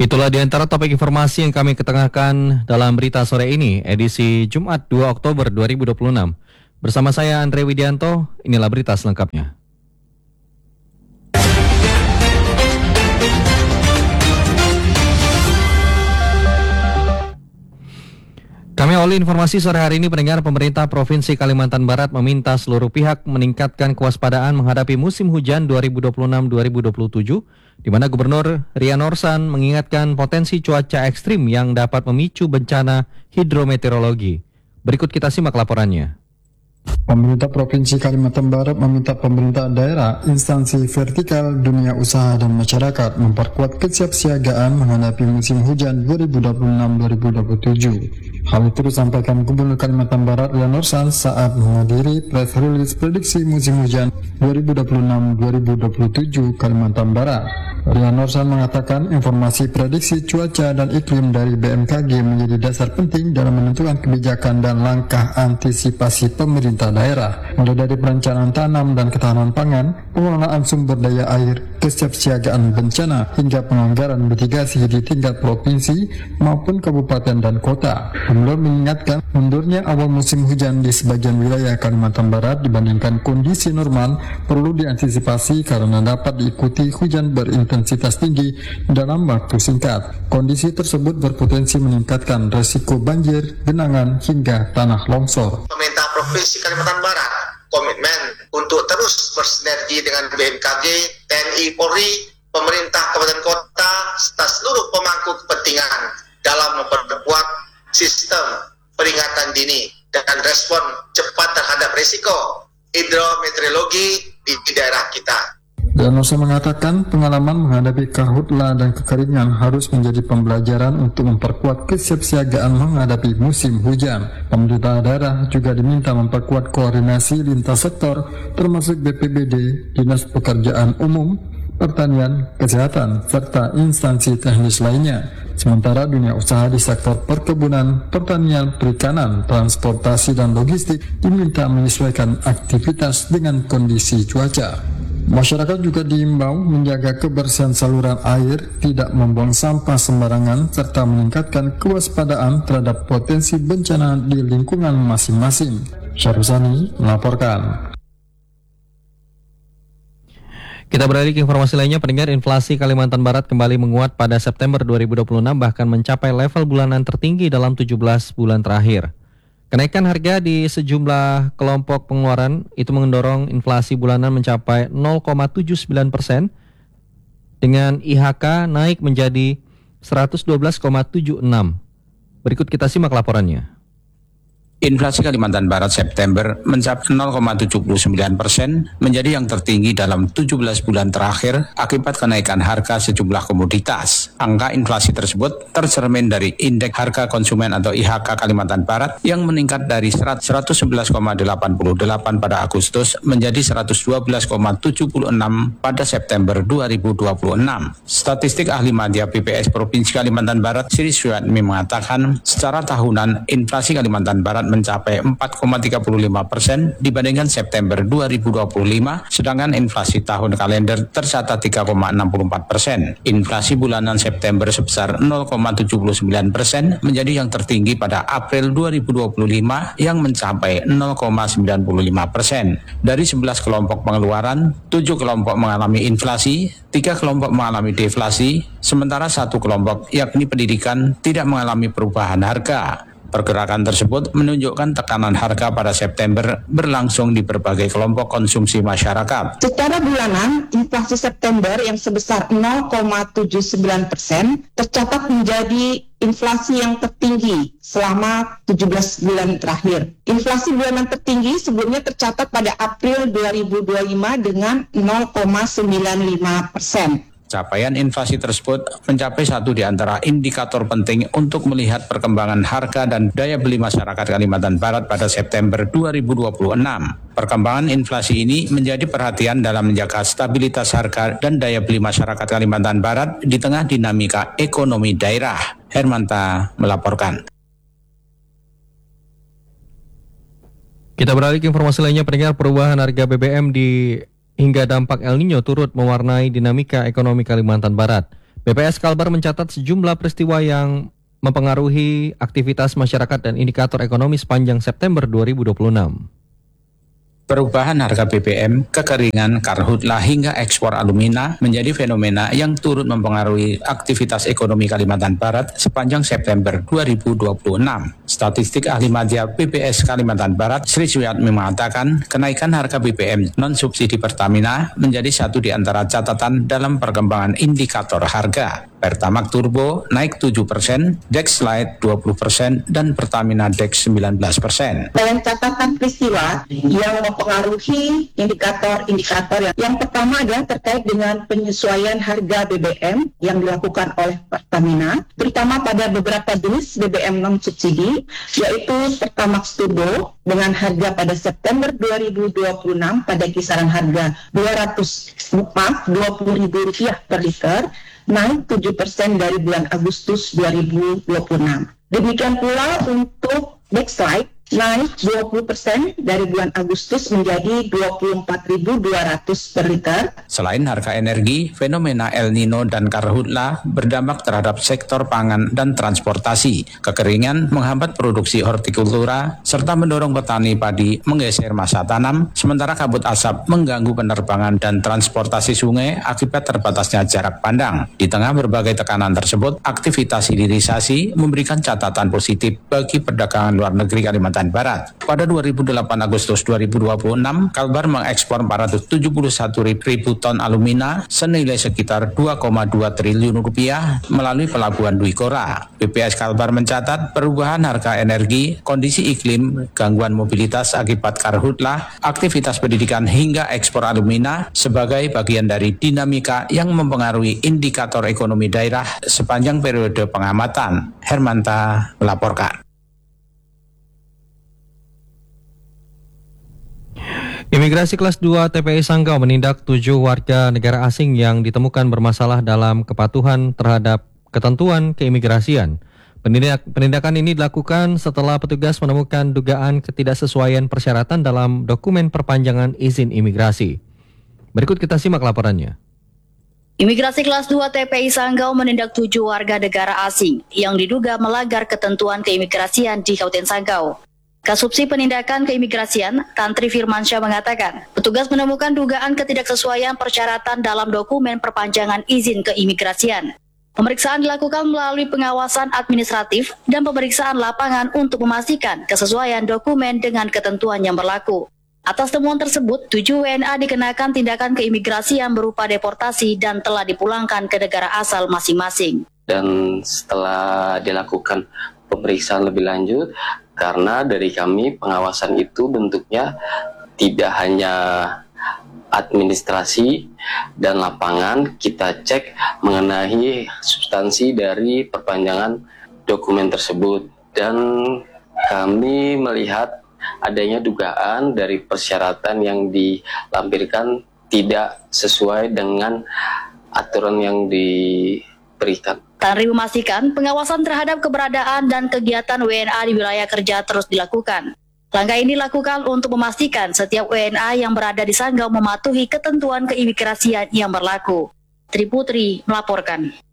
Itulah di antara topik informasi yang kami ketengahkan dalam berita sore ini, edisi Jumat 2 Oktober 2026. Bersama saya Andre Widianto, inilah berita selengkapnya. Kami awali informasi sore hari ini. Pendengar, pemerintah Provinsi Kalimantan Barat meminta seluruh pihak meningkatkan kewaspadaan menghadapi musim hujan 2026-2027, di mana Gubernur Rian Orsan mengingatkan potensi cuaca ekstrim yang dapat memicu bencana hidrometeorologi. Berikut kita simak laporannya. Pemerintah Provinsi Kalimantan Barat meminta pemerintah daerah, instansi vertikal, dunia usaha dan masyarakat memperkuat kesiapsiagaan menghadapi musim hujan 2026-2027. Hal itu disampaikan Gubernur Kalimantan Barat Rian Orsan saat menghadiri press release prediksi musim hujan 2026-2027 Kalimantan Barat. Rian Orsan mengatakan informasi prediksi cuaca dan iklim dari BMKG menjadi dasar penting dalam menentukan kebijakan dan langkah antisipasi pemerintah daerah, mulai dari perencanaan tanam dan ketahanan pangan, pengelolaan sumber daya air, kesiapsiagaan bencana, hingga penganggaran mitigasi di tingkat provinsi maupun kabupaten dan kota. Gubernur mengingatkan mundurnya awal musim hujan di sebagian wilayah Kalimantan Barat dibandingkan kondisi normal perlu diantisipasi karena dapat diikuti hujan berintensitas tinggi dalam waktu singkat. Kondisi tersebut berpotensi meningkatkan resiko banjir, genangan, hingga tanah longsor. Pemerintah Provinsi Kalimantan Barat komitmen untuk terus bersinergi dengan BMKG, TNI, Polri, pemerintah kabupaten kota, serta seluruh pemangku kepentingan dalam memperkuat sistem peringatan dini dan respon cepat terhadap risiko hidrometeorologi di daerah kita. Dan Orsan mengatakan pengalaman menghadapi karhutla dan kekeringan harus menjadi pembelajaran untuk memperkuat kesiapsiagaan menghadapi musim hujan. Pemerintah daerah juga diminta memperkuat koordinasi lintas sektor termasuk BPBD, Dinas Pekerjaan Umum, Pertanian, Kesehatan, serta instansi teknis lainnya. Sementara dunia usaha di sektor perkebunan, pertanian, perikanan, transportasi, dan logistik diminta menyesuaikan aktivitas dengan kondisi cuaca. Masyarakat juga diimbau menjaga kebersihan saluran air, tidak membuang sampah sembarangan, serta meningkatkan kewaspadaan terhadap potensi bencana di lingkungan masing-masing. Syaruzani melaporkan. Kita beralih ke informasi lainnya. Pendengar, inflasi Kalimantan Barat kembali menguat pada September 2026, bahkan mencapai level bulanan tertinggi dalam 17 bulan terakhir. Kenaikan harga di sejumlah kelompok pengeluaran itu mendorong inflasi bulanan mencapai 0,79%, dengan IHK naik menjadi 112,76. Berikut kita simak laporannya. Inflasi Kalimantan Barat September mencapai 0,79%, menjadi yang tertinggi dalam 17 bulan terakhir akibat kenaikan harga sejumlah komoditas. Angka inflasi tersebut tercermin dari Indeks Harga Konsumen atau IHK Kalimantan Barat yang meningkat dari 111,88 pada Agustus menjadi 112,76 pada September 2026. Statistik ahli media BPS Provinsi Kalimantan Barat, Sri Suryatmi, mengatakan secara tahunan inflasi Kalimantan Barat mencapai 4,35% dibandingkan September 2025, sedangkan inflasi tahun kalender tercatat 3,64%. Inflasi bulanan September sebesar 0,79% menjadi yang tertinggi pada April 2025 yang mencapai 0,95%. Dari 11 kelompok pengeluaran, 7 kelompok mengalami inflasi, 3 kelompok mengalami deflasi, sementara 1 kelompok yakni pendidikan tidak mengalami perubahan harga. Pergerakan tersebut menunjukkan tekanan harga pada September berlangsung di berbagai kelompok konsumsi masyarakat. Secara bulanan, inflasi September yang sebesar 0,79% tercatat menjadi inflasi yang tertinggi selama 17 bulan terakhir. Inflasi bulanan tertinggi sebelumnya tercatat pada April 2025 dengan 0,95%. Capaian inflasi tersebut mencapai satu di antara indikator penting untuk melihat perkembangan harga dan daya beli masyarakat Kalimantan Barat pada September 2026. Perkembangan inflasi ini menjadi perhatian dalam menjaga stabilitas harga dan daya beli masyarakat Kalimantan Barat di tengah dinamika ekonomi daerah. Hermanta melaporkan. Kita beralih ke informasi lainnya. Pendengar, perubahan harga BBM hingga dampak El Nino turut mewarnai dinamika ekonomi Kalimantan Barat. BPS Kalbar mencatat sejumlah peristiwa yang mempengaruhi aktivitas masyarakat dan indikator ekonomi sepanjang September 2026. Perubahan harga BBM, kekeringan, karhutlah hingga ekspor alumina menjadi fenomena yang turut mempengaruhi aktivitas ekonomi Kalimantan Barat sepanjang September 2026. Statistik ahli media BPS Kalimantan Barat, Sri Suyatmi mengatakan kenaikan harga BBM non-subsidi Pertamina menjadi satu di antara catatan dalam perkembangan indikator harga. Pertamax Turbo naik 7%, Dex Lite 20%, dan Pertamina Dex 19%. Dalam catatan peristiwa yang mempengaruhi indikator-indikator yang pertama adalah terkait dengan penyesuaian harga BBM yang dilakukan oleh Pertamina, terutama pada beberapa jenis BBM non-subsidi, yaitu Pertamax Turbo dengan harga pada September 2026 pada kisaran harga Rp20.000 per liter, naik 7% dari bulan Agustus 2026. Demikian pula untuk Dex Lite naik 20% dari bulan Agustus menjadi Rp24.200 per liter. Selain harga energi, fenomena El Nino dan karhutlah berdampak terhadap sektor pangan dan transportasi. Kekeringan menghambat produksi hortikultura serta mendorong petani padi menggeser masa tanam, sementara kabut asap mengganggu penerbangan dan transportasi sungai akibat terbatasnya jarak pandang. Di tengah berbagai tekanan tersebut, aktivitas hilirisasi memberikan catatan positif bagi perdagangan luar negeri Kalimantan Barat. Pada 28 Agustus 2026, Kalbar mengekspor 471 ribu ton alumina senilai sekitar 2,2 triliun rupiah melalui pelabuhan Dwi Kora. BPS Kalbar mencatat perubahan harga energi, kondisi iklim, gangguan mobilitas akibat karhutlah, aktivitas pendidikan hingga ekspor alumina sebagai bagian dari dinamika yang mempengaruhi indikator ekonomi daerah sepanjang periode pengamatan. Hermanta melaporkan. Imigrasi kelas 2 TPI Sanggau menindak 7 warga negara asing yang ditemukan bermasalah dalam kepatuhan terhadap ketentuan keimigrasian. Penindakan ini dilakukan setelah petugas menemukan dugaan ketidaksesuaian persyaratan dalam dokumen perpanjangan izin imigrasi. Berikut kita simak laporannya. Imigrasi kelas 2 TPI Sanggau menindak 7 warga negara asing yang diduga melanggar ketentuan keimigrasian di Kabupaten Sanggau. Kasubsi Penindakan Keimigrasian, Tantri Firmansyah mengatakan, petugas menemukan dugaan ketidaksesuaian persyaratan dalam dokumen perpanjangan izin keimigrasian. Pemeriksaan dilakukan melalui pengawasan administratif dan pemeriksaan lapangan untuk memastikan kesesuaian dokumen dengan ketentuan yang berlaku. Atas temuan tersebut, 7 WNA dikenakan tindakan keimigrasian berupa deportasi dan telah dipulangkan ke negara asal masing-masing. Dan setelah dilakukan pemeriksaan lebih lanjut, karena dari kami pengawasan itu bentuknya tidak hanya administrasi dan lapangan, kita cek mengenai substansi dari perpanjangan dokumen tersebut. Dan kami melihat adanya dugaan dari persyaratan yang dilampirkan tidak sesuai dengan aturan yang diberikan. Tantri memastikan pengawasan terhadap keberadaan dan kegiatan WNA di wilayah kerja terus dilakukan. Langkah ini dilakukan untuk memastikan setiap WNA yang berada di Sanggau mematuhi ketentuan keimigrasian yang berlaku. Tri Putri melaporkan.